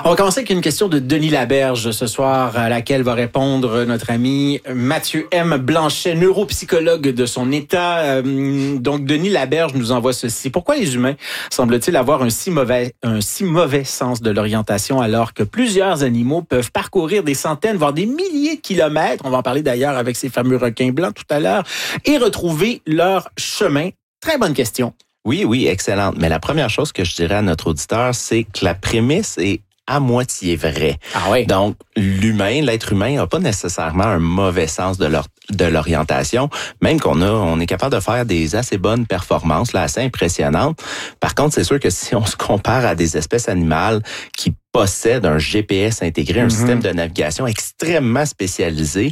On va commencer avec une question de Denis Laberge ce soir, à laquelle va répondre notre ami Mathieu M. Blanchet, neuropsychologue de son état. Donc, Denis Laberge nous envoie ceci. Pourquoi les humains semblent-ils avoir un si mauvais sens de l'orientation alors que plusieurs animaux peuvent parcourir des centaines, voire des milliers de kilomètres, on va en parler d'ailleurs avec ces fameux requins blancs tout à l'heure, et retrouver leur chemin? Très bonne question. Oui, excellente. Mais la première chose que je dirais à notre auditeur, c'est que la prémisse est à moitié vraie. Ah oui. Donc, l'être humain n'a pas nécessairement un mauvais sens de l'orientation, même on est capable de faire des assez bonnes performances, là, assez impressionnantes. Par contre, c'est sûr que si on se compare à des espèces animales qui possèdent un GPS intégré, un système de navigation extrêmement spécialisé,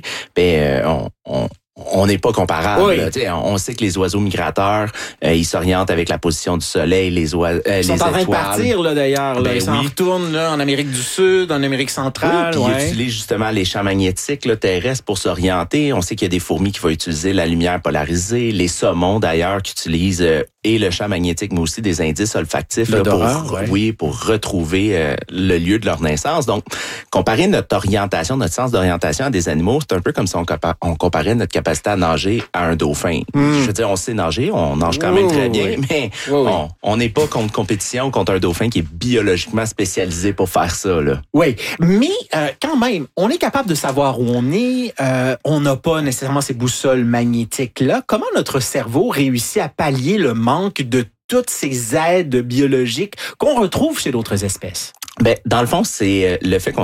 on n'est pas comparable. Oui. On sait que les oiseaux migrateurs, ils s'orientent avec la position du soleil, les étoiles. Ils sont en train de partir, là, d'ailleurs. Là. Ils s'en retournent là, en Amérique du Sud, en Amérique centrale. Oui, puis ils utilisent justement les champs magnétiques là, terrestres pour s'orienter. On sait qu'il y a des fourmis qui vont utiliser la lumière polarisée. Les saumons, d'ailleurs, qui utilisent et le champ magnétique, mais aussi des indices olfactifs là, pour retrouver le lieu de leur naissance. Donc, comparer notre sens d'orientation à des animaux, c'est un peu comme si on comparait notre capacité à nager à un dauphin. Je veux dire, on sait nager, on nage quand même très bien, mais on n'est pas contre compétition contre un dauphin qui est biologiquement spécialisé pour faire ça. Là. Oui, mais quand même, on est capable de savoir où on est. On n'a pas nécessairement ces boussoles magnétiques-là. Comment notre cerveau réussit à pallier le manque de toutes ces aides biologiques qu'on retrouve chez d'autres espèces? Dans le fond, c'est le fait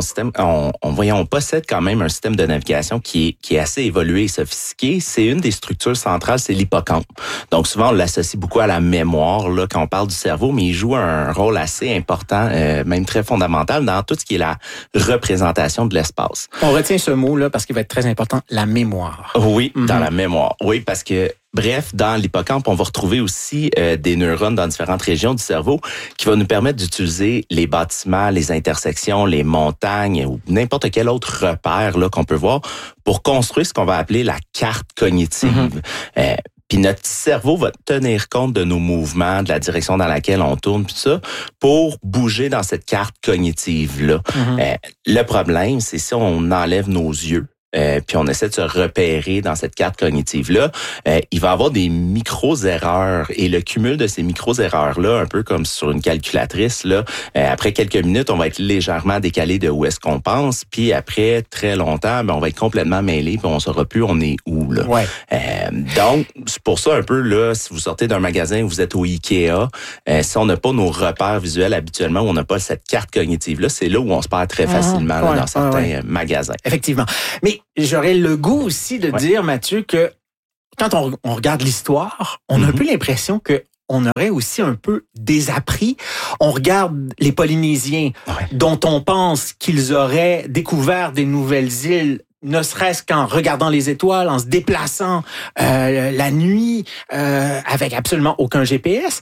on possède quand même un système de navigation qui est assez évolué et sophistiqué. C'est une des structures centrales, c'est l'hippocampe. Donc souvent, on l'associe beaucoup à la mémoire là quand on parle du cerveau, mais il joue un rôle assez important, même très fondamental dans tout ce qui est la représentation de l'espace. On retient ce mot-là parce qu'il va être très important, la mémoire. Oui, dans la mémoire. Oui, parce que bref, dans l'hippocampe, on va retrouver aussi des neurones dans différentes régions du cerveau qui vont nous permettre d'utiliser les bâtiments, les intersections, les montagnes ou n'importe quel autre repère là qu'on peut voir pour construire ce qu'on va appeler la carte cognitive. Puis notre cerveau va tenir compte de nos mouvements, de la direction dans laquelle on tourne, puis ça, pour bouger dans cette carte cognitive-là. Le problème, c'est si on enlève nos yeux, puis on essaie de se repérer dans cette carte cognitive-là, il va y avoir des micro-erreurs. Et le cumul de ces micro-erreurs-là, un peu comme sur une calculatrice, là, après quelques minutes, on va être légèrement décalé de où est-ce qu'on pense. Puis après très longtemps, on va être complètement mêlé, puis on ne saura plus on est où. Là. Ouais. Donc, c'est pour ça un peu, là, si vous sortez d'un magasin, vous êtes au Ikea, si on n'a pas nos repères visuels habituellement, on n'a pas cette carte cognitive-là, c'est là où on se perd très facilement là, dans certains magasins. Effectivement. Mais j'aurais le goût aussi de dire, Mathieu, que quand on regarde l'histoire, on a un peu l'impression que on aurait aussi un peu désappris. On regarde les Polynésiens, dont on pense qu'ils auraient découvert des nouvelles îles, ne serait-ce qu'en regardant les étoiles, en se déplaçant la nuit, avec absolument aucun GPS.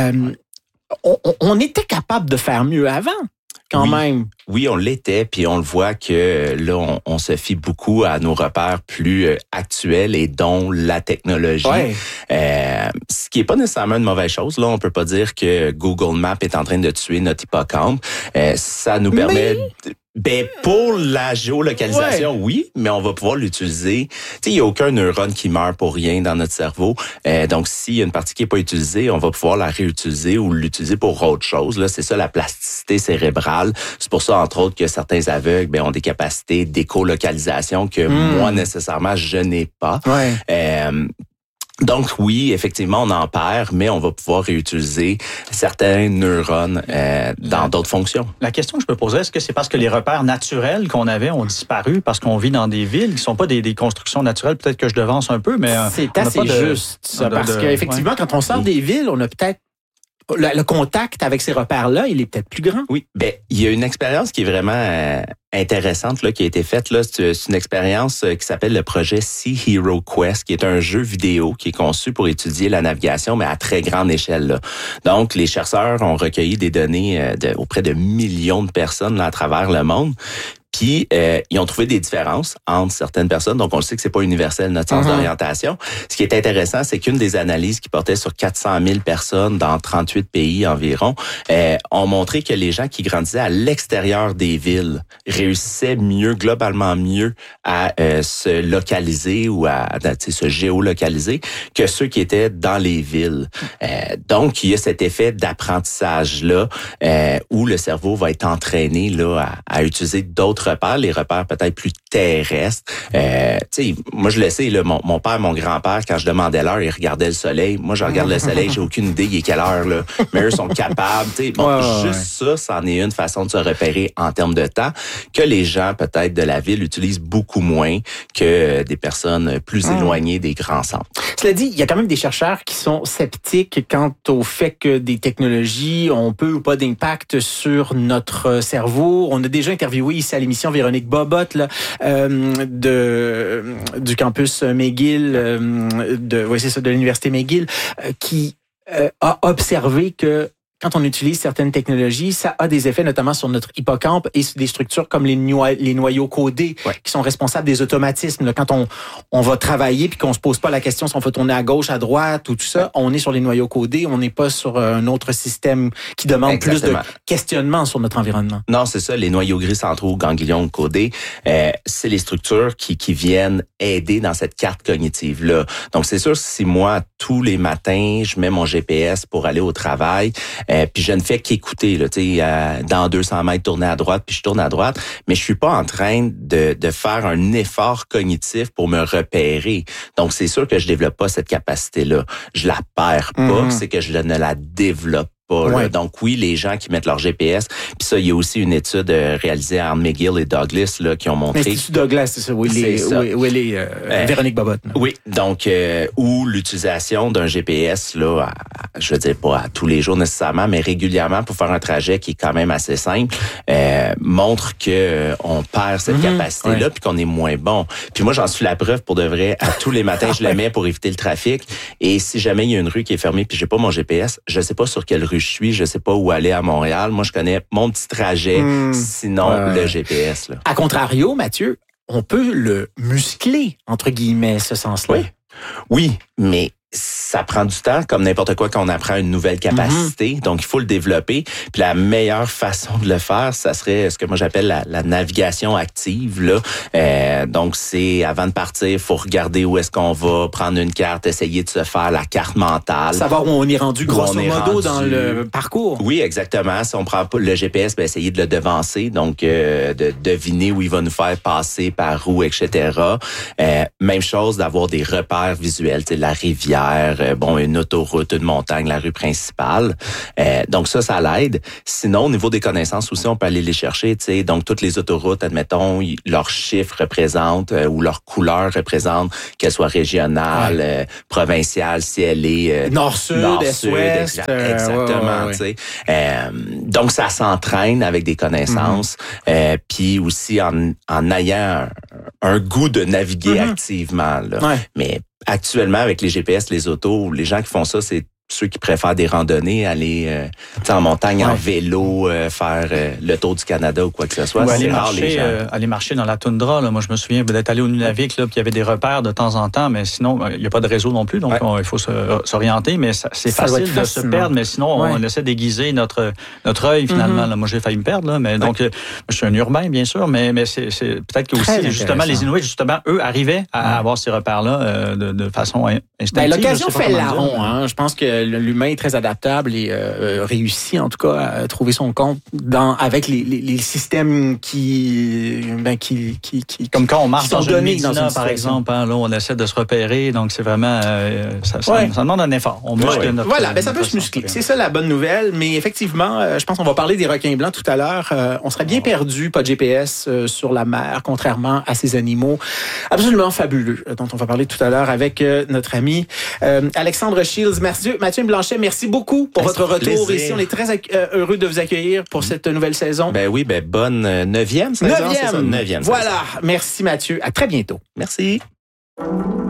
On était capable de faire mieux avant. Quand même. Oui, on l'était, puis on le voit que là, on se fie beaucoup à nos repères plus actuels et dont la technologie. Ce qui est pas nécessairement une mauvaise chose. Là, on peut pas dire que Google Maps est en train de tuer notre hippocampe. Ça nous permet... pour la géolocalisation, oui, mais on va pouvoir l'utiliser. Tu sais, il y a aucun neurone qui meurt pour rien dans notre cerveau. Donc, s'il y a une partie qui est pas utilisée, on va pouvoir la réutiliser ou l'utiliser pour autre chose. Là, c'est ça la plasticité cérébrale. C'est pour ça, entre autres, que certains aveugles ont des capacités d'écolocalisation que moi, nécessairement, je n'ai pas. Donc oui, effectivement, on en perd, mais on va pouvoir réutiliser certains neurones dans d'autres fonctions. La question que je me poserais, est-ce que c'est parce que les repères naturels qu'on avait ont disparu parce qu'on vit dans des villes qui sont pas des constructions naturelles? Peut-être que je devance un peu, mais c'est assez juste ça, parce qu'effectivement, quand on sort des villes, on a peut-être le contact avec ces repères-là, il est peut-être plus grand. Oui, il y a une expérience qui est vraiment intéressante là qui a été faite là, c'est une expérience qui s'appelle le projet Sea Hero Quest, qui est un jeu vidéo qui est conçu pour étudier la navigation mais à très grande échelle là. Donc les chercheurs ont recueilli des données auprès de millions de personnes là, à travers le monde. Puis, ils ont trouvé des différences entre certaines personnes. Donc, on le sait que c'est pas universel, notre sens d'orientation. Ce qui est intéressant, c'est qu'une des analyses qui portait sur 400 000 personnes dans 38 pays environ ont montré que les gens qui grandissaient à l'extérieur des villes réussissaient mieux, globalement mieux, à se localiser ou à se géolocaliser que ceux qui étaient dans les villes. Donc, il y a cet effet d'apprentissage-là où le cerveau va être entraîné là à utiliser d'autres repères, les repères peut-être plus terrestres. Moi, je le sais, là, mon père, mon grand-père, quand je demandais l'heure, il regardait le soleil. Moi, je regarde le soleil, j'ai aucune idée il est quelle heure, là. Mais eux sont capables. Juste ça en est une façon de se repérer en termes de temps que les gens, peut-être, de la ville utilisent beaucoup moins que des personnes plus éloignées des grands centres. Cela dit, il y a quand même des chercheurs qui sont sceptiques quant au fait que des technologies ont peu ou pas d'impact sur notre cerveau. On a déjà interviewé ici à l'émission Véronique Bobotte là, du campus McGill, de l'université McGill, qui a observé que quand on utilise certaines technologies, ça a des effets notamment sur notre hippocampe et sur des structures comme les noyaux codés qui sont responsables des automatismes. Là, quand on va travailler puis qu'on se pose pas la question si on va tourner à gauche, à droite ou tout ça, on est sur les noyaux codés, on n'est pas sur un autre système qui demande plus de questionnement sur notre environnement. Non, c'est ça, les noyaux gris centraux, ganglions codés, c'est les structures qui viennent aider dans cette carte cognitive-là. Donc, c'est sûr, si moi, tous les matins, je mets mon GPS pour aller au travail, puis je ne fais qu'écouter, là, dans 200 mètres, tourner à droite, puis je tourne à droite, mais je suis pas en train de faire un effort cognitif pour me repérer. Donc, c'est sûr que je développe pas cette capacité-là. Je la perds pas, c'est que je ne la développe pas. Donc oui, les gens qui mettent leur GPS, puis ça, il y a aussi une étude réalisée par McGill et Douglas là, qui ont montré... L'Institut Douglas, c'est ça, où elle est Véronique Bobotte. Oui, donc où l'utilisation d'un GPS, là, je veux dire pas à tous les jours nécessairement, mais régulièrement pour faire un trajet qui est quand même assez simple, montre que on perd cette capacité-là, puis qu'on est moins bon. Puis moi, j'en suis la preuve pour de vrai. À tous les matins, je le mets pour éviter le trafic. Et si jamais il y a une rue qui est fermée, puis j'ai pas mon GPS, je sais pas sur quelle rue je suis, je sais pas où aller à Montréal. Moi, je connais mon petit trajet, sinon le GPS. Là. À contrario, Mathieu, on peut le muscler, entre guillemets, ce sens-là. Oui, mais ça prend du temps, comme n'importe quoi quand on apprend une nouvelle capacité. Donc, il faut le développer. Puis la meilleure façon de le faire, ça serait ce que moi j'appelle la navigation active. Là. Donc, c'est avant de partir, il faut regarder où est-ce qu'on va, prendre une carte, essayer de se faire la carte mentale. Savoir où on est rendu, grosso modo, dans le parcours. Oui, exactement. Si on prend pas le GPS, essayer de le devancer. Donc, de deviner où il va nous faire passer, par où, etc. Même chose d'avoir des repères visuels, la rivière, une autoroute, une montagne, la rue principale. Donc ça l'aide. Sinon, au niveau des connaissances aussi, on peut aller les chercher. Donc, toutes les autoroutes, admettons, leurs chiffres représentent ou leur couleur représente, qu'elle soit régionale, provinciale, si elle est... Nord-sud, est-ouest. Exactement. Donc, ça s'entraîne avec des connaissances. Puis aussi, en ayant un goût de naviguer activement. Là. Mais actuellement, avec les GPS, les autos, les gens qui font ça, c'est ceux qui préfèrent des randonnées, aller en montagne, en vélo, faire le tour du Canada ou quoi que ce soit. Ou aller marcher dans la toundra. Là. Moi, je me souviens d'être allé au Nunavik, là, puis il y avait des repères de temps en temps, mais sinon, il n'y a pas de réseau non plus, donc il faut s'orienter, mais c'est facile de se perdre, mais sinon, on essaie d'aiguiser notre œil, finalement. Là. Moi, j'ai failli me perdre, là, mais donc, je suis un urbain, bien sûr, mais c'est peut-être que aussi, justement, les Inuits, justement, eux, arrivaient à avoir ces repères-là de façon instinctive. L'occasion fait le larron, hein. Je pense que l'humain est très adaptable et réussit en tout cas à trouver son compte avec les systèmes qui comme quand on marche dans une médina, par exemple, là on essaie de se repérer, donc c'est vraiment ça demande un effort. On muscle notre ça peut se muscler. C'est ça la bonne nouvelle, mais effectivement, je pense qu'on va parler des requins blancs tout à l'heure. On serait bien perdu, pas de GPS sur la mer, contrairement à ces animaux absolument fabuleux dont on va parler tout à l'heure avec notre ami Alexandre Shields. Mathieu Blanchet, merci beaucoup pour votre retour ici. On est très heureux de vous accueillir pour cette nouvelle saison. Bonne 9e saison. 9e. Voilà. Merci Mathieu. À très bientôt. Merci.